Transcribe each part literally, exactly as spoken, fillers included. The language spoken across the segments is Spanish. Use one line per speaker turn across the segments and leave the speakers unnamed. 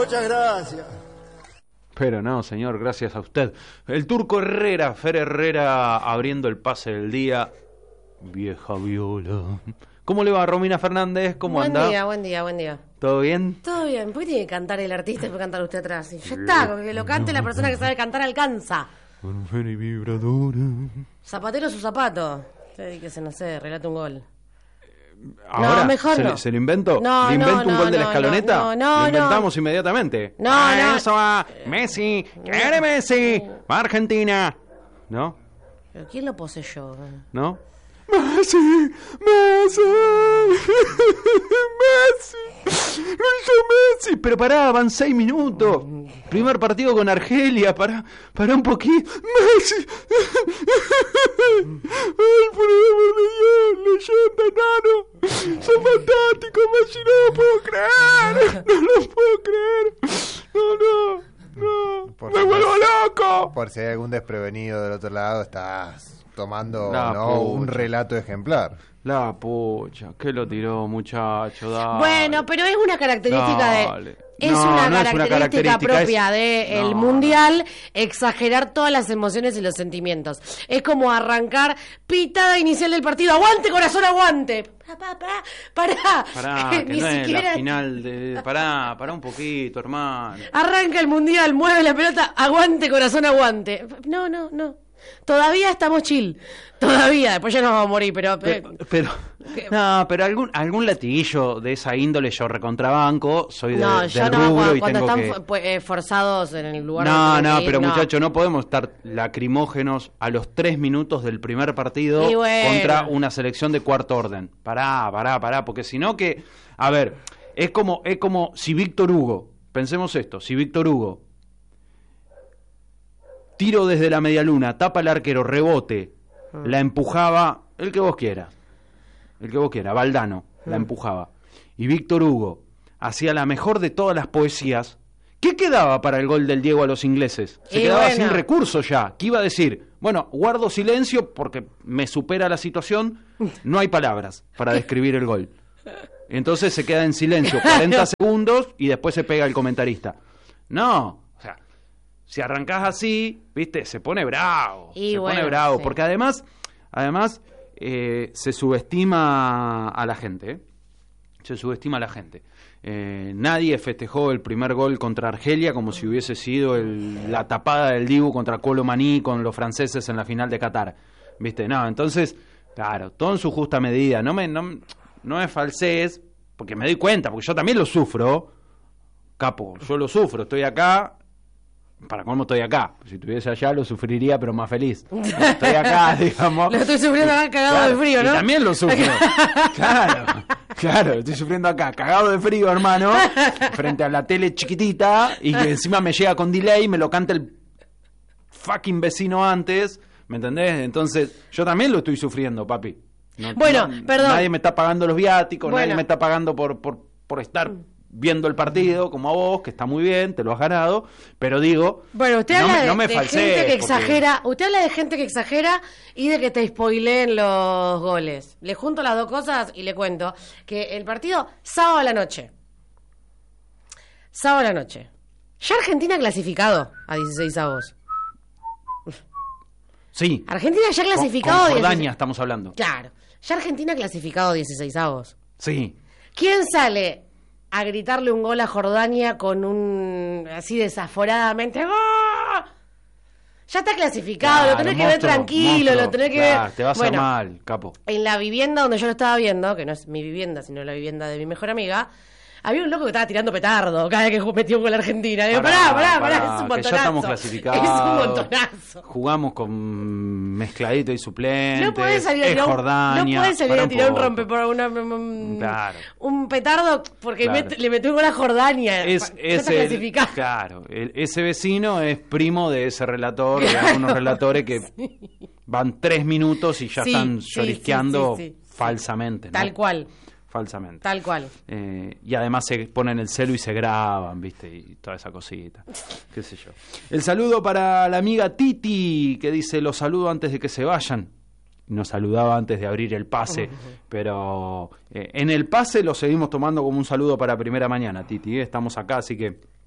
Muchas gracias.
Pero no, señor, gracias a usted. El Turco Herrera, Fer Herrera, abriendo el pase del día. Vieja viola. ¿Cómo le va, Romina Fernández? ¿Cómo
buen
anda?
Buen día, buen día, buen día.
¿Todo bien?
Todo bien. ¿Por qué tiene que cantar el artista y puede cantar usted atrás? Y ya está, porque lo cante la persona que sabe cantar alcanza.
Con fe y vibradora.
Zapatero su zapato. Usted que se no sé, relate un gol.
Ahora,
no, mejor
¿se,
no.
Le, ¿Se lo invento?
No,
¿Le invento
no,
un
no,
gol de la
no,
escaloneta?
No, no,
Lo inventamos
no.
inmediatamente.
No,
ah,
no.
Eso va. Messi. ¿Quiere Messi? Va a Argentina. ¿No?
¿Pero quién lo poseyó?
¿No? Messi. Messi. Messi. Lo hizo Messi. Pero pará, van seis minutos. Primer partido con Argelia. Pará, pará un poquito. Messi. Ay, por el amor de Dios, leyenda, enano. Son fantásticos, Messi, no lo puedo creer. No lo puedo creer. No, no, no.
Por
Me
si
vuelvo
no-
loco.
Por si hay algún desprevenido del otro lado, estás tomando
La
¿no? un
pucha.
relato ejemplar.
La pucha, que lo tiró, muchacho. Dale.
Bueno, pero es una característica
Dale.
de... Es,
No,
una,
no es
característica
una característica,
propia
es-
del
no,
mundial exagerar todas las emociones y los sentimientos. Es como arrancar pitada inicial del partido. ¡Aguante, corazón, aguante! Pará, pará, pará.
Pará, que
Ni
no es
siquiera...
la final de... Pará, pará un poquito, hermano.
Arranca el mundial, mueve la pelota, aguante, corazón, aguante. No, no, no. Todavía estamos chill. Todavía, después ya nos vamos a morir, pero...
Pero, pero no, pero algún algún latiguillo de esa índole yo recontrabanco, soy de,
no,
del
yo no,
rubro
cuando,
y
cuando
tengo
están
que...
fu- pu- eh, forzados en el lugar
No,
donde
no,
tienen que ir,
pero
no.
muchachos, no podemos estar lacrimógenos a los tres minutos del primer partido
Y bueno.
contra una selección de cuarto orden. Pará, pará, pará, porque si no que... A ver, es como, es como si Víctor Hugo, pensemos esto, si Víctor Hugo, tiro desde la medialuna, tapa el arquero, rebote,
Hmm.
la empujaba, el que vos quieras, el que vos quieras, Valdano, la
Hmm.
empujaba. Y Víctor Hugo hacía la mejor de todas las poesías. ¿Qué quedaba para el gol del Diego a los ingleses? Se
Y
quedaba
bueno.
sin recursos ya. ¿Qué iba a decir? Bueno, guardo silencio porque me supera la situación. No hay palabras para describir el gol. Entonces se queda en silencio cuarenta segundos y después se pega el comentarista. No, o sea, si arrancás así, viste, se pone bravo.
Y
se
bueno,
pone bravo.
sí.
Porque además, además eh, se subestima a la gente, ¿eh? Se subestima a la gente. Eh, nadie festejó el primer gol contra Argelia como si hubiese sido el, la tapada del Dibu contra Kolo Maní con los franceses en la final de Qatar. ¿Viste? No, entonces, claro, todo en su justa medida. No me no, no es falsez, porque me doy cuenta, porque yo también lo sufro. Capo, yo lo sufro, estoy acá. Para cómo estoy acá. Si estuviese allá lo sufriría, pero más feliz. Estoy acá, digamos.
Lo estoy sufriendo acá cagado
Claro,
de frío, ¿no?
y también lo sufro. Claro, claro, estoy sufriendo acá, cagado de frío, hermano, frente a la tele chiquitita y que encima me llega con delay, me lo canta el fucking vecino antes, ¿me entendés? Entonces, yo también lo estoy sufriendo, papi. No-
Bueno,
no-
perdón.
Nadie me está pagando los viáticos,
Bueno.
nadie me está pagando por, por, por estar viendo el partido como a vos, que está muy bien, te lo has ganado, pero digo,
Bueno, usted
no
habla
me-
de,
no me
de
falsees,
gente que
porque-
exagera. Usted habla de gente que exagera y de que te spoileen los goles. Le junto las dos cosas y le cuento que el partido sábado a la noche. Sábado a la noche. Ya Argentina clasificado a dieciséis avos.
Sí,
Argentina ya
con,
clasificado
con
a
Jordania
dieciséis.
estamos hablando.
Claro. Ya Argentina clasificado a dieciséis avos.
Sí.
¿Quién sale a gritarle un gol a Jordania con un... así desaforadamente? ¡Gol! Ya está clasificado,
Claro,
lo tenés que ver
monstruo,
tranquilo,
monstruo.
lo tenés que
Claro,
ver...
te vas
Bueno,
a mal, capo.
en la vivienda donde yo lo estaba viendo, que no es mi vivienda, sino la vivienda de mi mejor amiga, había un loco que estaba tirando petardo cada vez que metió un gol a Argentina. Digo, pará, pará, pará, es un
que
montonazo.
ya estamos clasificados.
Es un montonazo.
Jugamos con mezcladito y suplente.
No podés salir a
es
tirar un,
Jordania.
no podés salir
Pará
a tirar un
poco.
rompe por una, un,
Claro.
un petardo porque
Claro.
met- le metió un gol a Jordania.
Es,
Ya
es
está
el-
clasificado.
claro, el- ese vecino es primo de ese relator, de algunos relatores que van tres minutos y ya
Sí,
están
sí,
llorisqueando
sí, sí, sí.
falsamente. ¿no?
Tal cual,
Falsamente.
tal cual.
Eh, y además se ponen el celu y se graban, ¿viste? Y toda esa cosita. Qué sé yo. El saludo para la amiga Titi, que dice, los saludo antes de que se vayan. Nos saludaba antes de abrir el pase, pero eh, en el pase lo seguimos tomando como un saludo para primera mañana, Titi. ¿eh? Estamos acá, así que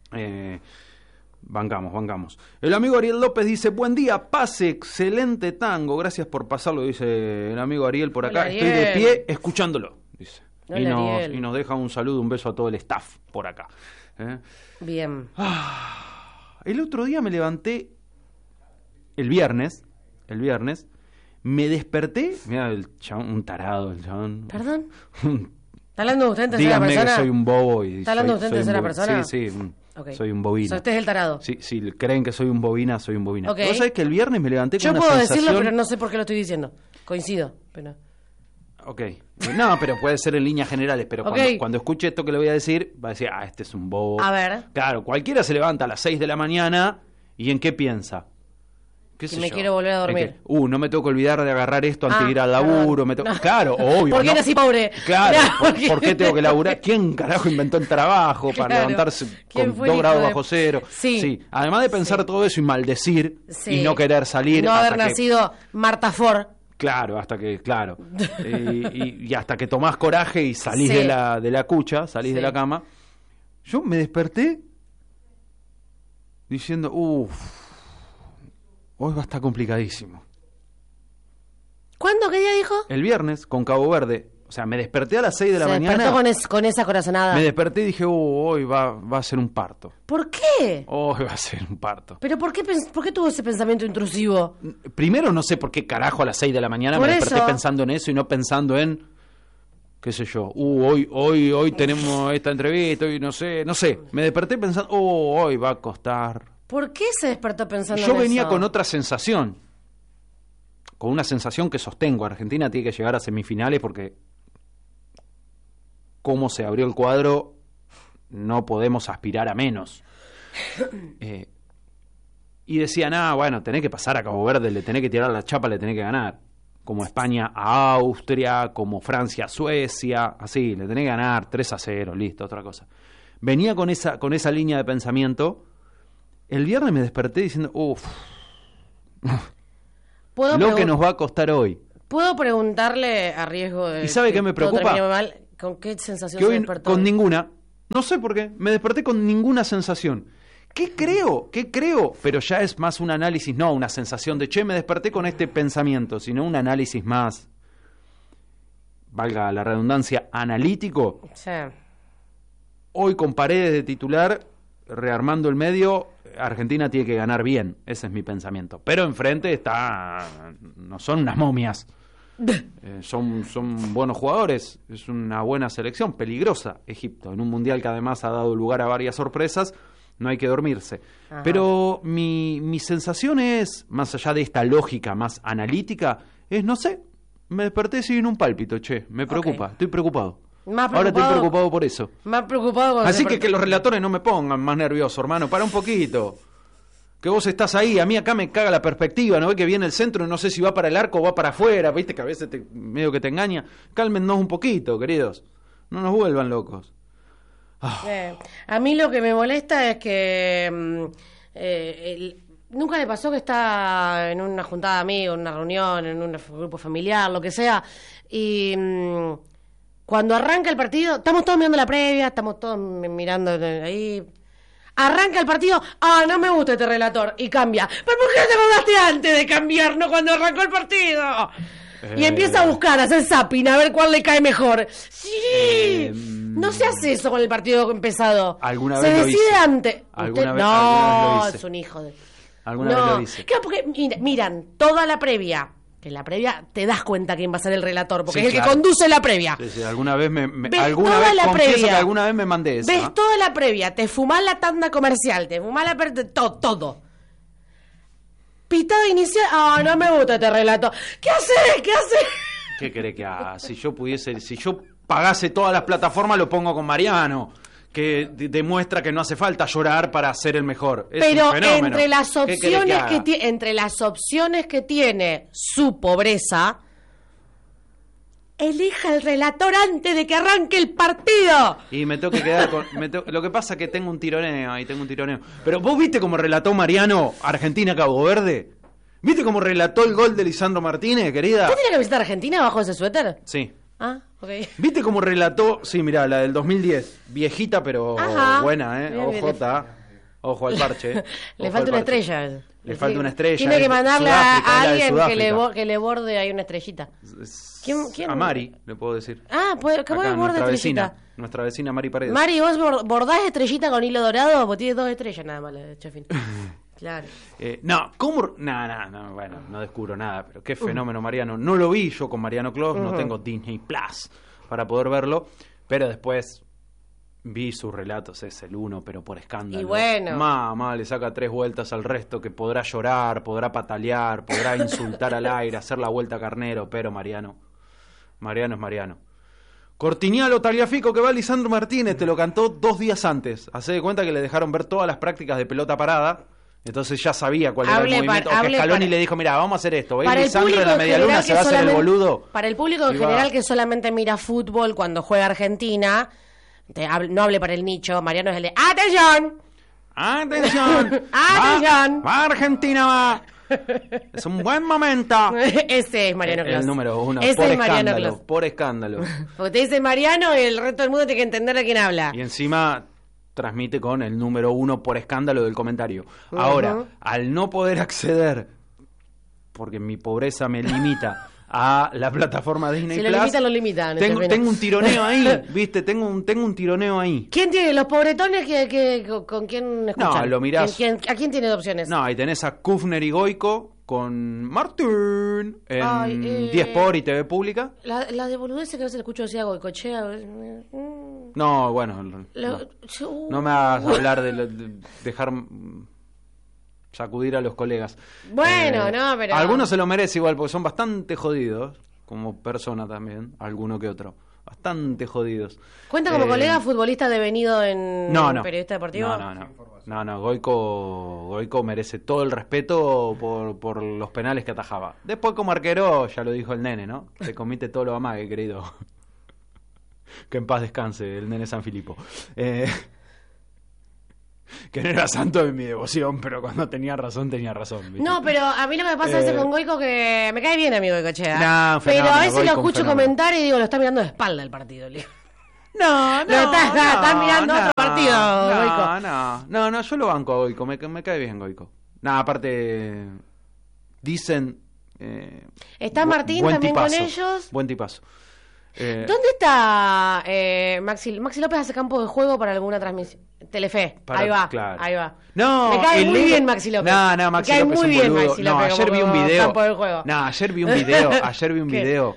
Eh, bancamos, bancamos. El amigo Ariel López dice, buen día, pase, excelente tango. Gracias por pasarlo, dice el amigo Ariel por acá.
Hola,
Estoy de
Ariel.
pie escuchándolo, dice.
Hola,
Y nos,
Ariel.
y nos deja un saludo, un beso a todo el staff por acá. ¿Eh?
Bien.
El otro día me levanté, el viernes, el viernes, me desperté, mira, el chabón, un tarado, el chabón.
¿Perdón? ¿Está hablando de usted en tercera
Díganme
persona?
que soy un bobo. Y
¿Está hablando
soy-
usted en
soy un
tercera
bo-
persona?
Sí, sí, un-
Ok.
soy un
O
bobina.
sea, usted es el tarado.
Sí, si creen que soy un bobina, soy un bobina.
Ok.
Vos sabés que el viernes me levanté con
Yo
una
puedo
sensación...
decirlo, pero no sé por qué lo estoy diciendo. Coincido, pero...
Ok. No, pero puede ser en líneas generales, pero
Ok.
cuando, cuando escuche esto que le voy a decir, va a decir, ah, este es un bobo.
A ver.
Claro, cualquiera se levanta a las seis de la mañana y ¿en qué piensa? ¿Qué
Que
sé
me
yo?
quiero volver a
En
dormir.
que, uh, no me tengo que olvidar de agarrar esto antes
Ah,
de ir al laburo.
perdón.
Me tengo-
No.
Claro, obvio.
¿Por qué
¿no?
nací pobre?
Claro,
No,
¿por,
porque-
por qué tengo que laburar? ¿Quién carajo inventó el trabajo para
Claro.
levantarse
¿Quién
con
fue el
dos
hijo
grados
de-
bajo cero?
Sí.
Además de pensar
Sí.
todo eso y maldecir
Sí.
y no querer salir.
No
hasta
haber
que-
nacido Marta Ford.
Claro, hasta que, claro. y, y- y hasta que tomás coraje y salís
Sí.
de la de la cucha, salís
Sí.
de la cama. Yo me desperté diciendo, uff, hoy va a estar complicadísimo.
¿Cuándo? ¿Qué día dijo?
El viernes, con Cabo Verde, o sea, me desperté a las seis de la
Se
mañana.
despertó con, es- con esa corazonada.
Me desperté y dije, uh, hoy va, va a ser un parto.
¿Por qué?
Hoy va a ser un parto.
¿Pero por qué, pens- por qué tuvo ese pensamiento intrusivo?
Primero, no sé por qué carajo a las seis de la mañana
Por
me desperté
eso.
pensando en eso y no pensando en, qué sé yo, uh, hoy, hoy, hoy tenemos esta entrevista, hoy no sé, no sé. Me desperté pensando, oh, hoy va a costar.
¿Por qué se despertó pensando
Yo
en
venía
eso?
con otra sensación, con una sensación que sostengo. Argentina tiene que llegar a semifinales porque cómo se abrió el cuadro, no podemos aspirar a menos. Eh, y decían, ah, bueno, tenés que pasar a Cabo Verde, le tenés que tirar la chapa, le tenés que ganar. Como España a Austria, como Francia a Suecia, así, le tenés que ganar tres a cero, listo, otra cosa. Venía con esa, con esa línea de pensamiento. El viernes me desperté diciendo, uff,
¿Puedo,
lo
pregun-
que nos va a costar hoy.
¿Puedo preguntarle a riesgo de
¿Y sabe
que
qué me
todo
preocupa?
termine mal, ¿con qué sensación
Que
se
hoy
despertó?
con ninguna, no sé por qué, me desperté con ninguna sensación. ¿Qué creo? ¿Qué creo? Pero ya es más un análisis, no una sensación de, che, me desperté con este pensamiento, sino un análisis más, valga la redundancia, analítico.
Sí.
Hoy con Paredes de titular, rearmando el medio, Argentina tiene que ganar bien, ese es mi pensamiento. Pero enfrente está, no son unas momias. Eh, son, son buenos jugadores, es una buena selección, peligrosa Egipto, en un mundial que además ha dado lugar a varias sorpresas, no hay que dormirse.
Ajá.
Pero mi, mi sensación es, más allá de esta lógica más analítica, es, no sé, me desperté sin un pálpito, che, me preocupa,
Ok.
estoy preocupado.
Más
Ahora estoy
preocupado-
preocupado por eso.
Me ha preocupado cuando
Así
se
que
despertó-
que los relatores no me pongan más nervioso, hermano, para un poquito. Que vos estás ahí, a mí acá me caga la perspectiva, no ve que viene el centro y no sé si va para el arco o va para afuera, viste que a veces te, medio que te engaña. Cálmennos un poquito, queridos. No nos vuelvan locos.
Eh, a mí lo que me molesta es que mm, eh, el- nunca le pasó que está en una juntada de amigos, en una reunión, en un grupo familiar, lo que sea, y mm, cuando arranca el partido, estamos todos mirando la previa, estamos todos mi- mirando ahí. Arranca el partido, ah, no me gusta este relator, y cambia. ¿Pero por qué no te acordaste antes de cambiar, no cuando arrancó el partido? Y
Eh.
empieza a buscar, a hacer zapping, a ver cuál le cae mejor. ¡Sí!
Eh,
No se hace eso con el partido empezado.
Alguna
se
vez lo
decide
hice.
antes.
Alguna
Usted-
vez-
no,
alguna vez lo hice.
es un hijo de...
Alguna
no.
vez lo hice.
Claro, porque mira- miran, toda la previa, que en la previa te das cuenta quién va a ser el relator, porque
Sí,
es el
claro.
que conduce la previa.
Sí, sí, alguna vez me, me-
Ves
alguna
toda
vez
la
confieso
previa.
que alguna vez me mandé esa.
Ves toda la previa, te fumás la tanda comercial, te fumás la... per- todo, todo. Pitado inicial, ah, no me gusta este relato. ¿Qué haces? ¿Qué haces?
¿Qué querés que haga? Si yo pudiese, si yo pagase todas las plataformas, lo pongo con Mariano, que de- demuestra que no hace falta llorar para ser el mejor. Es
Pero
un fenómeno.
entre las
¿Qué querés
opciones
haga?
que, ti- entre las opciones que tiene su pobreza, elija el relator antes de que arranque el partido.
Y me tengo que quedar con... me tengo- lo que pasa es que tengo un tironeo ahí, tengo un tironeo. Pero vos viste cómo relató Mariano Argentina-Cabo Verde. ¿Viste cómo relató el gol de Lisandro Martínez, querida?
¿Usted tiene que visitar Argentina bajo ese suéter?
Sí.
Ah, Okay.
¿Viste cómo relató? Sí, mirá, la del dos mil diez. Viejita, pero
Ajá.
buena, ¿eh?
Bien, bien.
Ojota. Ojo al parche.
Le
Ojo
falta
al
una
parche.
estrella.
Le falta una estrella.
Tiene que
Es
mandarle
Sudáfrica,
a
es la de
alguien que le,
Sudáfrica.
bo- que le borde ahí una estrellita.
Es-
¿Quién- quién?
A Mari, le puedo decir.
Ah, pues, ¿cómo
Acá,
es borde
nuestra
estrellita?
vecina. Nuestra vecina Mari Paredes.
Mari, ¿vos bor- bordás estrellita con hilo dorado? Porque tiene dos estrellas nada más, la de Chefin. Claro.
Eh, no, ¿cómo? No, no, no, bueno, no descubro nada, pero qué fenómeno Mariano. No lo vi yo con Mariano Clos, no tengo Disney Plus para poder verlo, pero después vi sus relatos, es el uno, pero por escándalo.
Y bueno.
Mamá, le saca tres vueltas al resto, que podrá llorar, podrá patalear, podrá insultar al aire, hacer la vuelta a carnero, pero Mariano, Mariano es Mariano. Cortinialo Tagliafico que va Lisandro Martínez, te lo cantó dos días antes. Hacé de cuenta que le dejaron ver todas las prácticas de pelota parada. Entonces ya sabía cuál
Hable
era el movimiento.
para-
O que
hable
Scaloni
para-
le dijo, mira, vamos a hacer esto. Va a ir
Para el
Lisandro
público
en la
en
medialuna,
general
se
que
va a hacer el
solamente-
boludo.
Para el público en
Y va.
general que solamente mira fútbol cuando juega Argentina, te hable- no hable para el nicho, Mariano es el de ¡atención!
¡Atención!
¡Atención!
Va, va Argentina, va. Es un buen momento.
Ese es Mariano
El
Clos.
número uno,
Ese
por
es Mariano
escándalo,
Clos.
por escándalo.
Porque te dice Mariano y el resto del mundo tiene que entender a quién habla.
Y encima transmite con el número uno por escándalo del comentario. Ahora,
Ujú.
al no poder acceder, porque mi pobreza me limita a la plataforma Disney
Si lo
Plus,
limitan, lo limitan.
tengo,
Chefina.
tengo un tironeo ahí, ¿viste? Tengo un, tengo un tironeo ahí.
¿Quién tiene los pobretones que, que- con, con quién escuchan?
No, lo mirás.
¿Quién- quién- ¿A quién tiene de opciones?
No, ahí tenés a Kufner y Goico con Martín en
Ay, eh.
diez por y T V Pública.
La, la de boludeces que no se le escucho decía Goicochea. mm,
No, bueno, no,
lo- yo-
no me hagas hablar de, lo- de dejar mm, sacudir a los colegas.
Bueno, no, pero-
Algunos se lo merece igual, porque son bastante jodidos, como persona también, alguno que otro. Bastante jodidos.
¿Cuenta como
Eh,
colega futbolista devenido en
No, no.
periodista deportivo?
No, no, no. No, no, Goico, Goico merece todo el respeto por, por los penales que atajaba. Después como arquero, ya lo dijo el nene, ¿no? Te comiste todo lo amague, querido. Que en paz descanse el nene San Filipo. Eh, que no era santo de mi devoción, pero cuando tenía razón, tenía razón. ¿viste?
No, pero a mí lo que me pasa a veces
Eh,
con Goico que me cae bien amigo Goicochea.
No, un
pero a
fenómeno,
veces
Goico,
lo
un
escucho
fenómeno.
comentar y digo, lo está mirando de espalda el partido. le digo.
No, no,
Lo estás-
no,
estás mirando otro partido,
no,
Goico.
No, no, no, yo lo banco a Goico, me, me cae bien Goico. No, aparte, dicen... Eh,
¿Está
bu-
Martín
buen
también con
tipazo,
ellos?
Buen tipazo. Eh,
¿Dónde está eh, Maxi? Maxi López hace campo de juego para alguna transmisión. Telefe,
para-
ahí va,
claro.
ahí va.
No,
me cae
el
muy
negro-
bien Maxi López.
No, no, Maxi
me cae
López
muy
es un
bien
boludo.
Maxi
No,
López
ayer vi un
como
video.
campo de juego.
No, ayer vi un video, ayer vi un
¿Qué?
video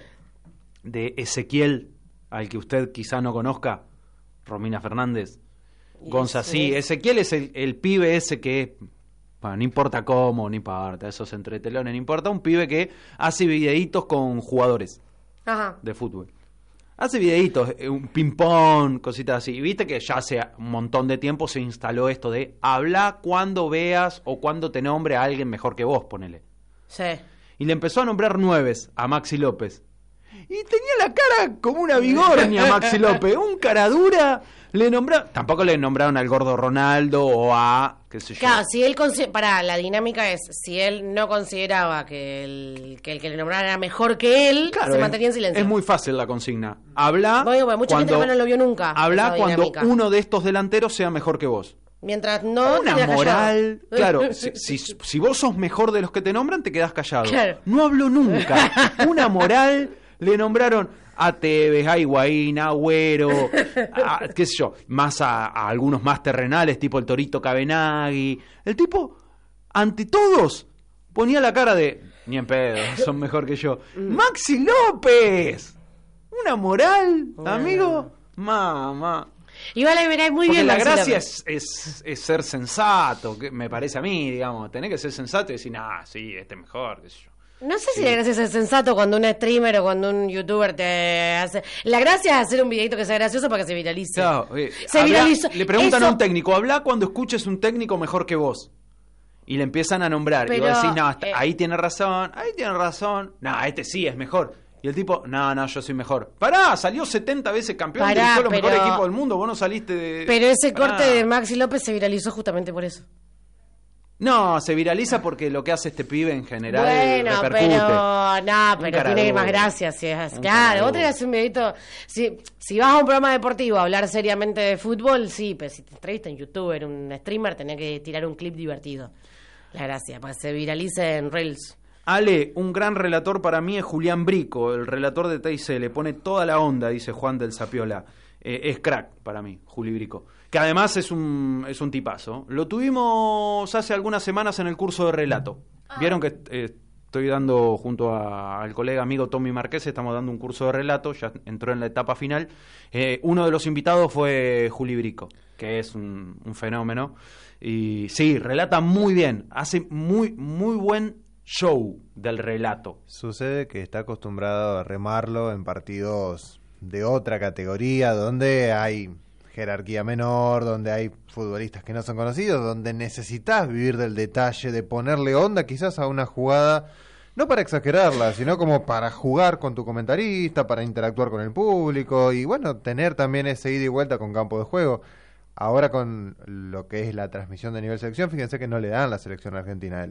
de Ezequiel, al que usted quizá no conozca, Romina Fernández. Gonza,
ese
sí,
es-
Ezequiel es el, el pibe ese que, bueno, no importa cómo, no importa, esos entretelones, no importa, un pibe que hace videitos con jugadores
Ajá.
de fútbol. Hace videitos, eh, un ping-pong, cositas así. Y viste que ya hace un montón de tiempo se instaló esto de habla cuando veas o cuando te nombre a alguien mejor que vos, ponele.
Sí.
Y le empezó a nombrar nueves a Maxi López. Y tenía la cara como una vigornia Maxi López, un cara dura. Le nombraron, tampoco le nombraron al gordo Ronaldo o a, qué sé yo.
Claro, si él consi- para la dinámica es, si él no consideraba que el que el que le nombrara era mejor que él,
Claro,
se
es-
mantenía en silencio.
Es muy fácil la consigna. Habla
Bueno, bueno, mucha gente
cuando,
no lo vio nunca,
habla
esa
cuando
dinámica.
uno de estos delanteros sea mejor que vos.
Mientras no
Una
te quedas
moral,
callado.
claro, si, si, si vos sos mejor de los que te nombran, te quedás callado.
Claro.
No hablo nunca. Una moral, le nombraron a Tevez, a Higuaín, a Agüero, a, qué sé yo, más a, a algunos más terrenales, tipo el Torito Cabenagui. El tipo, ante todos, ponía la cara de, ni en pedo, son mejor que yo. ¡Maxi López! Una moral, amigo. Mamá.
Igual ahí verás muy
Porque
bien
la
Maxi
gracia
López.
es, es, es ser sensato, que me parece a mí, digamos. Tenés que ser sensato y decir, ah, sí, este es mejor, qué sé yo.
No sé si la gracia es ser sensato cuando un streamer o cuando un youtuber te hace... La gracia es hacer un videito que sea gracioso para que se viralice.
Claro, eh,
Se
habla-
viralizó.
le preguntan
Eso-
a un técnico, habla cuando escuches un técnico mejor que vos. Y le empiezan a nombrar. y
Pero,
vos decís, no, está-
eh,
ahí tiene razón, ahí tiene razón. No, este sí es mejor. Y el tipo, no, no, yo soy mejor. Pará, salió setenta veces campeón,
Pará,
dirigió los
pero-
mejores equipos del mundo, vos no saliste de...
Pero ese
Pará.
corte de Maxi López se viralizó justamente por eso.
No, se viraliza porque lo que hace este pibe en general
Bueno,
repercute.
pero no, pero
Un
tiene
caradura.
más gracia si es.
Un
Claro,
caradura.
vos tenés un videito. Si, si vas a un programa deportivo a hablar seriamente de fútbol, sí, pero si te entrevistas en youtuber, un streamer, tenés que tirar un clip divertido. La gracia, para que se viralice en Reels.
Ale, un gran relator para mí es Julián Brico, el relator de T I C, le pone toda la onda, dice Juan del Zapiola. Eh, es crack para mí, Juli Brico. Que además es un, es un tipazo. Lo tuvimos hace algunas semanas en el curso de relato. Vieron que eh, estoy dando junto a- al colega amigo Tommy Marqués, estamos dando un curso de relato, ya entró en la etapa final. Eh, uno de los invitados fue Juli Brico, que es un, un fenómeno. Y sí, relata muy bien, hace muy, muy buen show del relato.
Sucede que está acostumbrado a remarlo en partidos de otra categoría, donde hay jerarquía menor, donde hay futbolistas que no son conocidos, donde necesitas vivir del detalle, de ponerle onda quizás a una jugada, no para exagerarla, sino como para jugar con tu comentarista, para interactuar con el público y bueno, tener también ese ida y vuelta con campo de juego. Ahora con lo que es la transmisión de nivel selección, fíjense que no le dan la selección argentina a él.